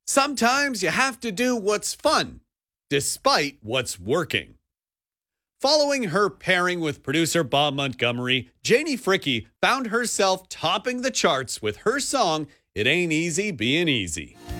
Sometimes you have to do what's fun, despite what's working. Following her pairing with producer Bob Montgomery, Janie Fricke found herself topping the charts with her song, It Ain't Easy Being Easy.